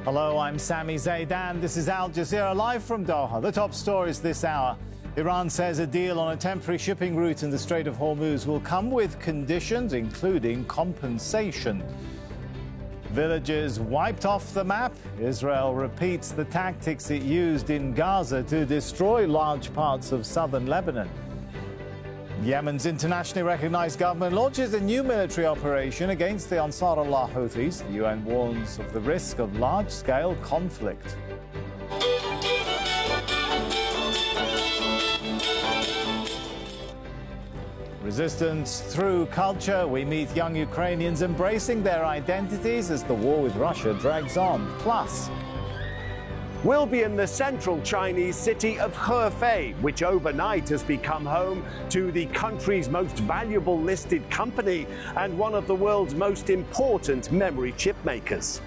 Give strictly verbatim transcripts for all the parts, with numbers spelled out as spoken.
Hello, I'm Sami Zaidan. This is Al Jazeera live from Doha. The top stories this hour. Iran says a deal on a temporary shipping route in the Strait of Hormuz will come with conditions, including compensation. Villages wiped off the map. Israel repeats the tactics it used in Gaza to destroy large parts of southern Lebanon. Yemen's internationally recognized government launches a new military operation against the Ansarullah Houthis. The U N warns of the risk of large-scale conflict. Resistance through culture. We meet young Ukrainians embracing their identities as the war with Russia drags on. Plus, we'll be in the central Chinese city of Hefei, which overnight has become home to the country's most valuable listed company and one of the world's most important memory chip makers.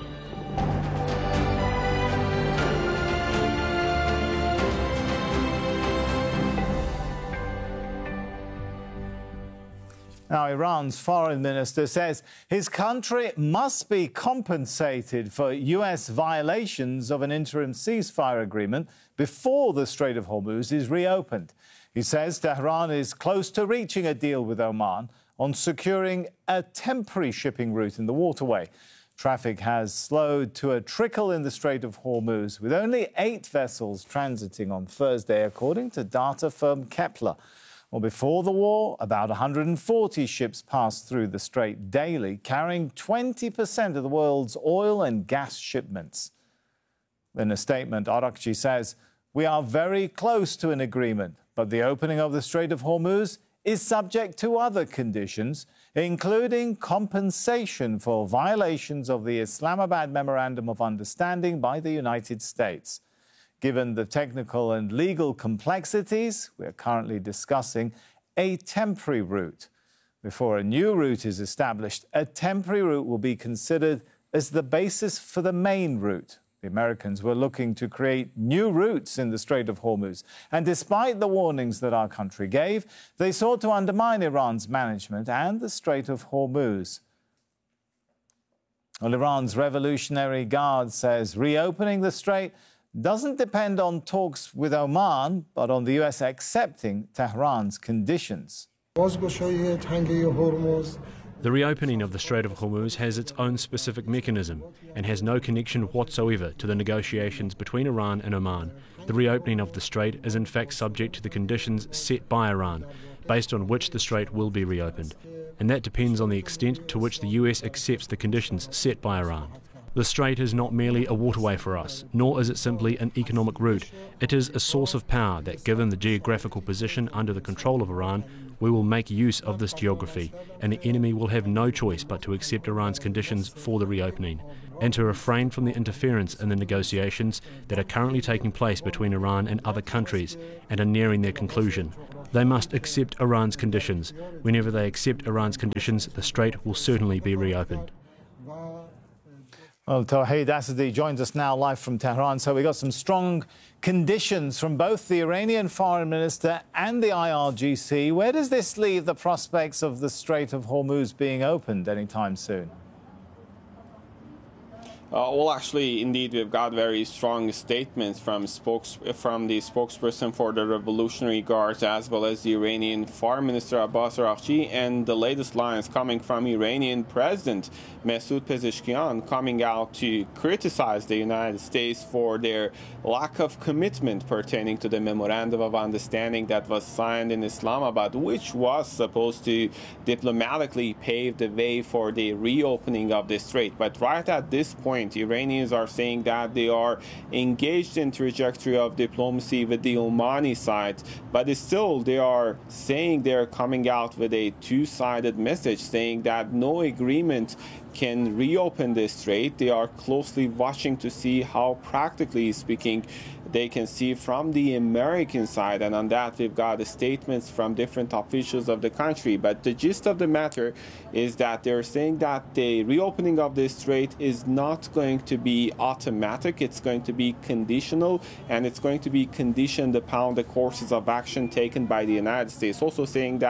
Now, Iran's foreign minister says his country must be compensated for U S violations of an interim ceasefire agreement before the Strait of Hormuz is reopened. He says Tehran is close to reaching a deal with Oman on securing a temporary shipping route in the waterway. Traffic has slowed to a trickle in the Strait of Hormuz, with only eight vessels transiting on Thursday, according to data firm Kepler. Well, before the war, about one hundred forty ships passed through the strait daily, carrying twenty percent of the world's oil and gas shipments. In a statement, Arakchi says, "We are very close to an agreement, but the opening of the Strait of Hormuz is subject to other conditions, including compensation for violations of the Islamabad Memorandum of Understanding by the United States." Given the technical and legal complexities, we are currently discussing a temporary route. Before a new route is established, a temporary route will be considered as the basis for the main route. The Americans were looking to create new routes in the Strait of Hormuz, and despite the warnings that our country gave, they sought to undermine Iran's management and the Strait of Hormuz. Well, Iran's Revolutionary Guard says reopening the strait doesn't depend on talks with Oman, but on the U S accepting Tehran's conditions. The reopening of the Strait of Hormuz has its own specific mechanism and has no connection whatsoever to the negotiations between Iran and Oman. The reopening of the strait is in fact subject to the conditions set by Iran, based on which the strait will be reopened. And that depends on the extent to which the U S accepts the conditions set by Iran. The strait is not merely a waterway for us, nor is it simply an economic route. It is a source of power that, given the geographical position under the control of Iran, we will make use of this geography, and the enemy will have no choice but to accept Iran's conditions for the reopening, and to refrain from the interference in the negotiations that are currently taking place between Iran and other countries and are nearing their conclusion. They must accept Iran's conditions. Whenever they accept Iran's conditions, the strait will certainly be reopened. Well, Tawhid Asadi joins us now live from Tehran. So we got some strong conditions from both the Iranian Foreign Minister and the I R G C. Where does this leave the prospects of the Strait of Hormuz being opened anytime soon? Uh, well, actually, indeed, we've got very strong statements from spokes from the spokesperson for the Revolutionary Guards, as well as the Iranian Foreign Minister Abbas Araghchi, and the latest lines coming from Iranian President Masoud Pezeshkian, coming out to criticize the United States for their lack of commitment pertaining to the Memorandum of Understanding that was signed in Islamabad, which was supposed to diplomatically pave the way for the reopening of the strait. But right at this point, Iranians are saying that they are engaged in trajectory of diplomacy with the Omani side, but still they are saying they're coming out with a two-sided message saying that no agreement can reopen the strait. They are closely watching to see how, practically speaking, they can see from the American side, and on that we've got statements from different officials of the country. But the gist of the matter is that they're saying that the reopening of the strait is not going to be automatic, it's going to be conditional, and it's going to be conditioned upon the courses of action taken by the United States. Also saying that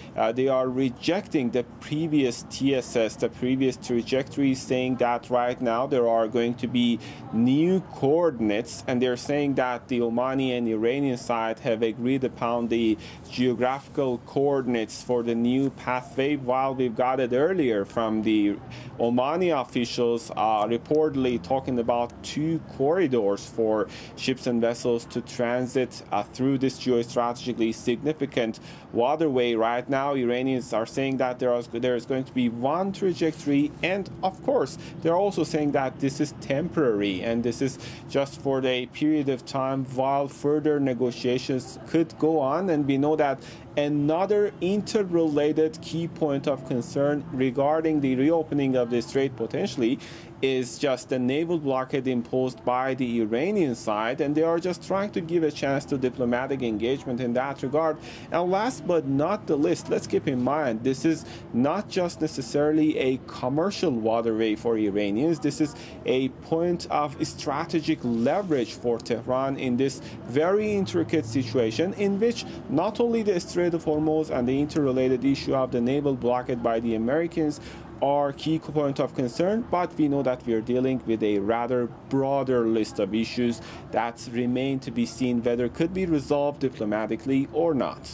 uh, they are rejecting the previous T S S, the previous trajectory, saying that right now there are going to be new coordinates, and they're saying that the Omani and Iranian side have agreed upon the geographical coordinates for the new pathway, while we've got it earlier from the Omani officials uh, reportedly talking about two corridors for ships and vessels to transit uh, through this geostrategically significant waterway. Right now, Iranians are saying that there is, there is going to be one trajectory, and of course, they're also saying that this is temporary and this is just for a period of time while further negotiations could go on. And we know that another interrelated key point of concern regarding the reopening of the strait potentially is just the naval blockade imposed by the Iranian side, and they are just trying to give a chance to diplomatic engagement in that regard. And last but not the least, let's keep in mind, this is not just necessarily a commercial waterway for Iranians. This is a point of strategic leverage for Tehran in this very intricate situation, in which not only the Strait of Hormuz and the interrelated issue of the naval blockade by the Americans are key point of concern, but we know that we are dealing with a rather broader list of issues that remain to be seen whether could be resolved diplomatically or not.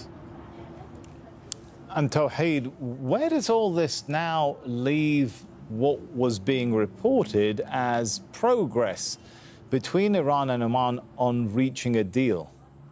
And Tawheed, where does all this now leave what was being reported as progress between Iran and Oman on reaching a deal?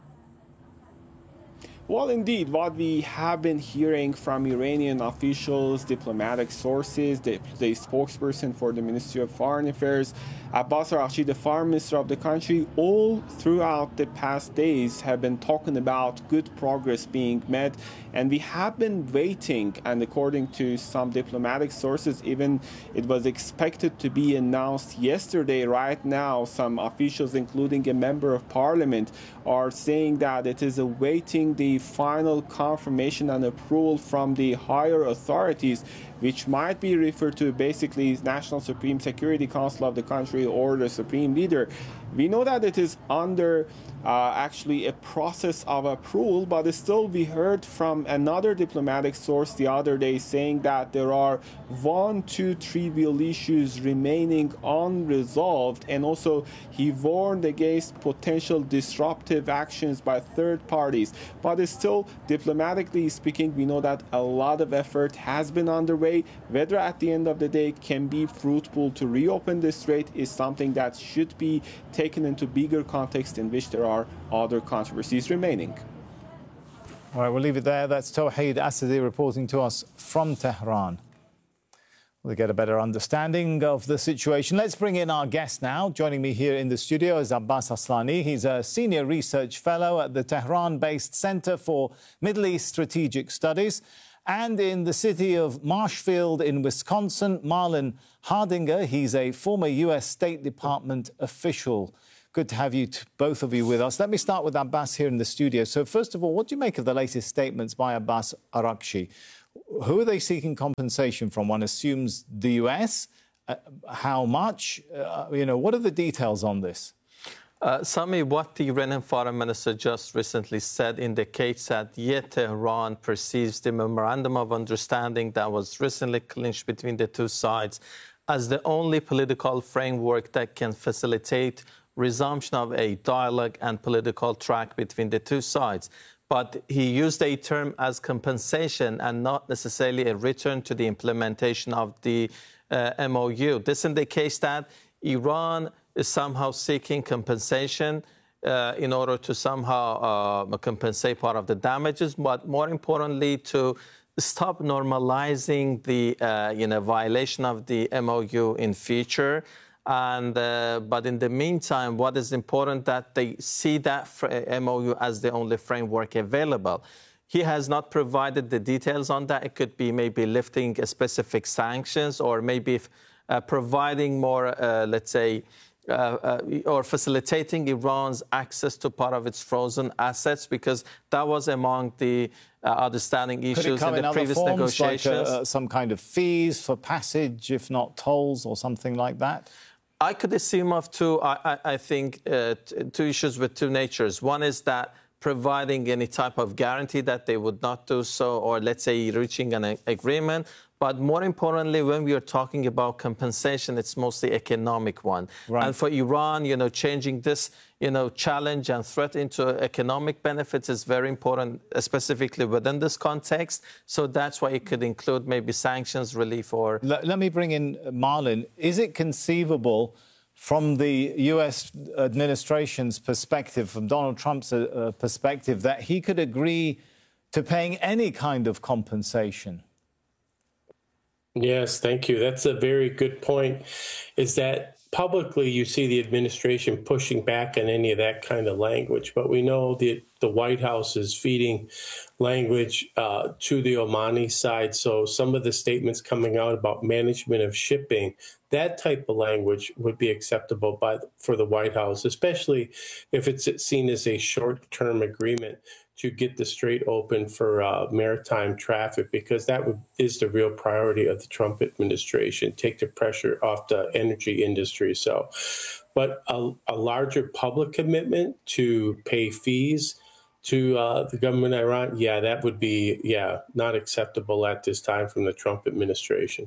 Well, indeed, what we have been hearing from Iranian officials, diplomatic sources, the, the spokesperson for the Ministry of Foreign Affairs, Abbas Araghchi, the foreign minister of the country, all throughout the past days have been talking about good progress being made. And we have been waiting, and according to some diplomatic sources, even it was expected to be announced yesterday. Right now, some officials, including a member of parliament, are saying that it is awaiting the final confirmation and approval from the higher authorities, which might be referred to basically as National Supreme Security Council of the country or the Supreme Leader. We know that it is under uh, actually a process of approval, but still we heard from another diplomatic source the other day saying that there are one, two trivial issues remaining unresolved, and also he warned against potential disruptive actions by third parties. But still, diplomatically speaking, we know that a lot of effort has been underway. Whether at the end of the day can be fruitful to reopen the strait is something that should be taken into bigger context in which there are other controversies remaining. All right, we'll leave it there. That's Tawheed Asadi reporting to us from Tehran. We'll get a better understanding of the situation. Let's bring in our guest now. Joining me here in the studio is Abbas Aslani. He's a senior research fellow at the Tehran-based Center for Middle East Strategic Studies. And in the city of Marshfield in Wisconsin, Marlon Hardinger. He's a former U S State Department official. Good to have you, t- both of you, with us. Let me start with Abbas here in the studio. So first of all, what do you make of the latest statements by Abbas Araghchi? Who are they seeking compensation from? One assumes the U S. Uh, how much? Uh, you know, what are the details on this? Uh, Sami, what the Iranian foreign minister just recently said indicates that yet Tehran perceives the memorandum of understanding that was recently clinched between the two sides as the only political framework that can facilitate resumption of a dialogue and political track between the two sides. But he used a term as compensation and not necessarily a return to the implementation of the uh, M O U. This indicates that Iran is somehow seeking compensation uh, in order to somehow uh, compensate part of the damages, but more importantly, to stop normalizing the uh, you know, violation of the M O U in future. And uh, but in the meantime, what is important that they see that M O U as the only framework available. He has not provided the details on that. It could be maybe lifting specific sanctions, or maybe if, uh, providing more, uh, let's say, uh, uh, or facilitating Iran's access to part of its frozen assets, because that was among the uh, outstanding issues in the in previous forms, negotiations. Like uh, some kind of fees for passage, if not tolls, or something like that? I could assume of two, I, I, I think, uh, t- two issues with two natures. One is that providing any type of guarantee that they would not do so, or let's say reaching an agreement. But more importantly, when we are talking about compensation, it's mostly economic one. Right. And for Iran, you know, changing this, you know, challenge and threat into economic benefits is very important, specifically within this context. So that's why it could include maybe sanctions relief or... Let, let me bring in Marlin. Is it conceivable from the U S administration's perspective, from Donald Trump's uh, perspective, that he could agree to paying any kind of compensation? Yes, thank you. That's a very good point, is that publicly you see the administration pushing back on any of that kind of language. But we know that the White House is feeding language uh, to the Omani side. So some of the statements coming out about management of shipping, that type of language would be acceptable by for the White House, especially if it's seen as a short-term agreement to get the strait open for uh, maritime traffic, because that would, is the real priority of the Trump administration, take the pressure off the energy industry. So, but a, a larger public commitment to pay fees to uh, the government of Iran, yeah, that would be, yeah, not acceptable at this time from the Trump administration.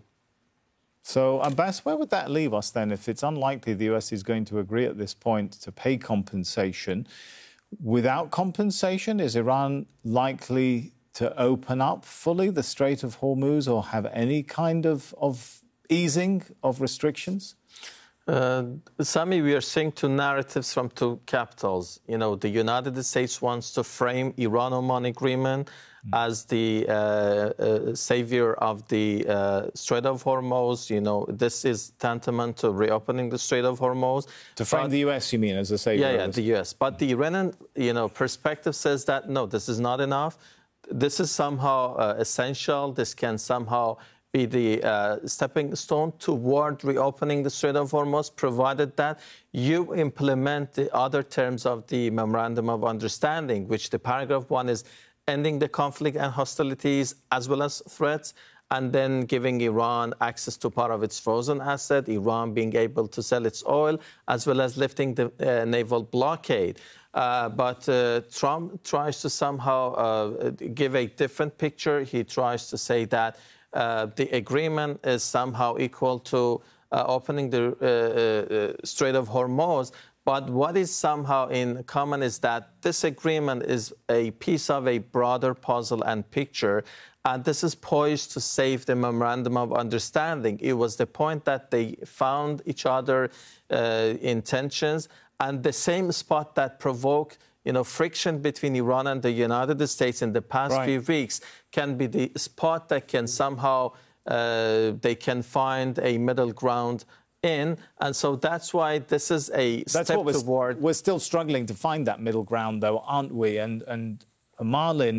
So, Abbas, where would that leave us then if it's unlikely the U S is going to agree at this point to pay compensation? Without compensation, is Iran likely to open up fully the Strait of Hormuz or have any kind of, of easing of restrictions? Uh, Sami, we are seeing two narratives from two capitals. You know, the United States wants to frame Iran-Oman agreement as the uh, uh, savior of the uh, Strait of Hormuz. You know, this is tantamount to reopening the Strait of Hormuz. To frame but, the U S, you mean, as a savior? Yeah, yeah, the U S. But the Iranian, you know, perspective says that, no, this is not enough. This is somehow uh, essential. This can somehow be the uh, stepping stone toward reopening the Strait of Hormuz, provided that you implement the other terms of the Memorandum of Understanding, which the paragraph one is ending the conflict and hostilities as well as threats, and then giving Iran access to part of its frozen asset, Iran being able to sell its oil, as well as lifting the uh, naval blockade. Uh, but uh, Trump tries to somehow uh, give a different picture. He tries to say that uh, the agreement is somehow equal to uh, opening the uh, uh, Strait of Hormuz. But what is somehow in common is that this agreement is a piece of a broader puzzle and picture, and this is poised to save the Memorandum of Understanding. It was the point that they found each other uh, intentions, and the same spot that provoked, you know, friction between Iran and the United States in the past right. few weeks can be the spot that can somehow uh, they can find a middle ground in, and so that's why this is a that's step what we're, toward. We're still struggling to find that middle ground, though, aren't we? And and Marlin,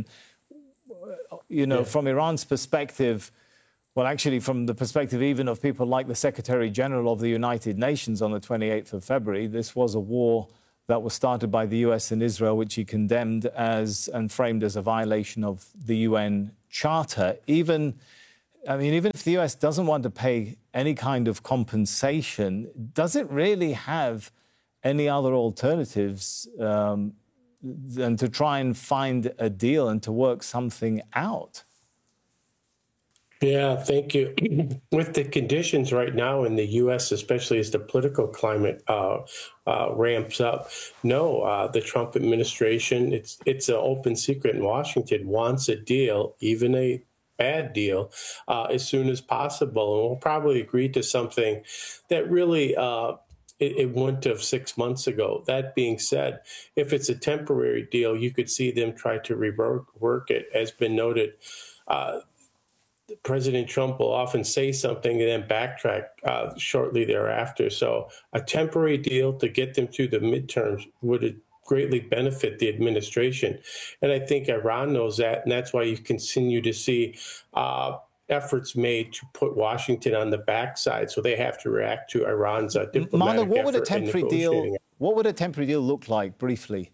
you know, yeah. from Iran's perspective, well, actually, from the perspective even of people like the Secretary General of the United Nations on the twenty-eighth of February, this was a war that was started by the U S and Israel, which he condemned as and framed as a violation of the U N Charter. Even, I mean, even if the U S doesn't want to pay any kind of compensation, does it really have any other alternatives um, than to try and find a deal and to work something out? Yeah, thank you. With the conditions right now in the U S, especially as the political climate uh, uh, ramps up, no, uh, the Trump administration, it's it's an open secret in Washington, wants a deal, even a bad deal, uh, as soon as possible. And we'll probably agree to something that really uh, it, it wouldn't have six months ago. That being said, if it's a temporary deal, you could see them try to rework it. As been noted, uh, President Trump will often say something and then backtrack uh, shortly thereafter. So a temporary deal to get them through the midterms would greatly benefit the administration. And I think Iran knows that, and that's why you continue to see uh, efforts made to put Washington on the backside, so they have to react to Iran's uh, diplomatic Marlin, what would a effort temporary deal? What would a temporary deal look like, briefly?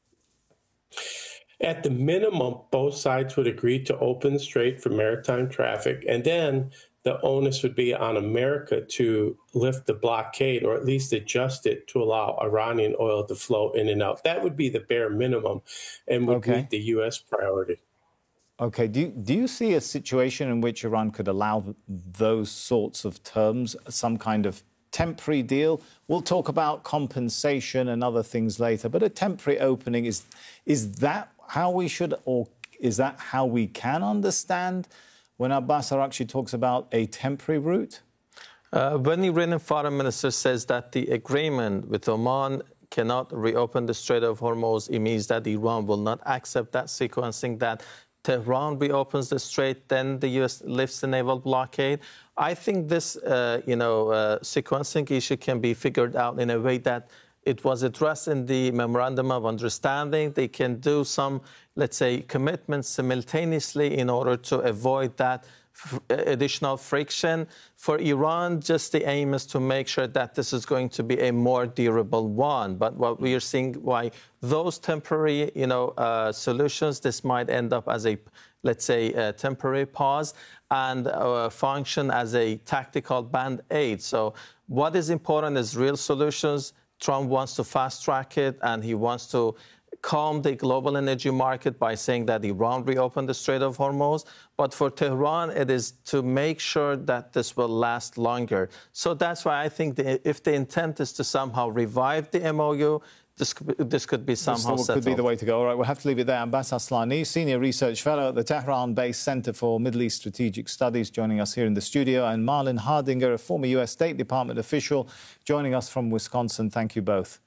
At the minimum, both sides would agree to open the strait for maritime traffic, and then the onus would be on America to lift the blockade or at least adjust it to allow Iranian oil to flow in and out. That would be the bare minimum and would Okay. meet the U S priority. Okay. Do you, do you see a situation in which Iran could allow those sorts of terms, some kind of temporary deal? We'll talk about compensation and other things later, but a temporary opening, is, is that how we should, or is that how we can understand when Abbas Araghchi talks about a temporary route? Uh, when the Iranian foreign minister says that the agreement with Oman cannot reopen the Strait of Hormuz, it means that Iran will not accept that sequencing, that Tehran reopens the strait, then the U S lifts the naval blockade. I think this, uh, you know, uh, sequencing issue can be figured out in a way that it was addressed in the Memorandum of Understanding. They can do some, let's say, commitments simultaneously in order to avoid that additional friction. For Iran, just the aim is to make sure that this is going to be a more durable one. But what we are seeing, why those temporary, you know, uh, solutions, this might end up as a, let's say, a temporary pause and uh, function as a tactical band-aid. So what is important is real solutions. Trump wants to fast-track it, and he wants to calm the global energy market by saying that Iran reopened the Strait of Hormuz. But for Tehran, it is to make sure that this will last longer. So that's why I think the, if the intent is to somehow revive the M O U, this could, this could be somehow this settled. could be the way to go. All right, we'll have to leave it there. Abbas Aslani, Senior Research Fellow at the Tehran-based Center for Middle East Strategic Studies, joining us here in the studio, and Marlin Hardinger, a former U S State Department official, joining us from Wisconsin. Thank you both.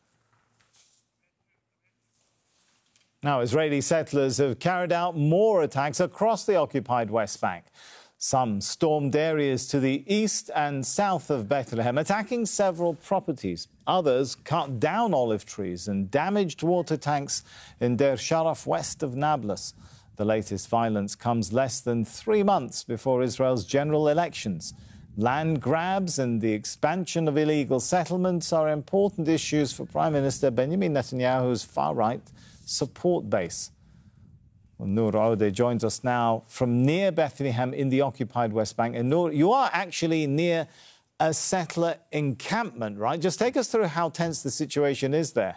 Now, Israeli settlers have carried out more attacks across the occupied West Bank. Some stormed areas to the east and south of Bethlehem, attacking several properties. Others cut down olive trees and damaged water tanks in Deir Sharaf, west of Nablus. The latest violence comes less than three months before Israel's general elections. Land grabs and the expansion of illegal settlements are important issues for Prime Minister Benjamin Netanyahu's far-right support base. Well, Noor Ode joins us now from near Bethlehem in the occupied West Bank. And Noor, you are actually near a settler encampment, right? Just take us through how tense the situation is there.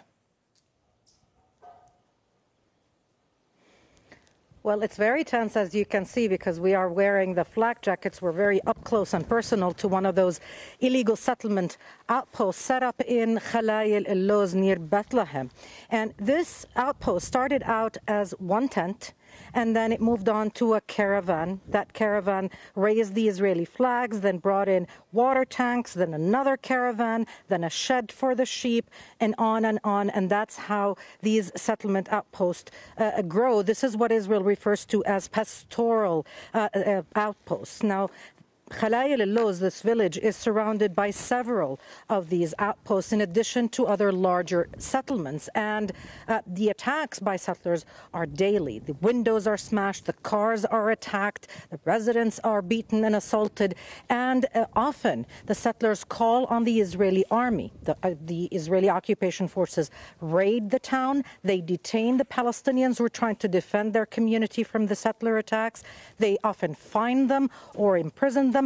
Well, it's very tense, as you can see, because we are wearing the flak jackets. We're very up close and personal to one of those illegal settlement outposts set up in Khalayil al-Lawz near Bethlehem. And this outpost started out as one tent, and then it moved on to a caravan. That caravan raised the Israeli flags, then brought in water tanks, then another caravan, then a shed for the sheep, and on and on. And that's how these settlement outposts uh, grow. This is what Israel refers to as pastoral uh, uh, outposts. Now, Khalayil al-Lawz, this village, is surrounded by several of these outposts in addition to other larger settlements. And uh, the attacks by settlers are daily. The windows are smashed, the cars are attacked, the residents are beaten and assaulted. And uh, often the settlers call on the Israeli army. The, uh, the Israeli occupation forces raid the town. They detain the Palestinians who are trying to defend their community from the settler attacks. They often fine them or imprison them. them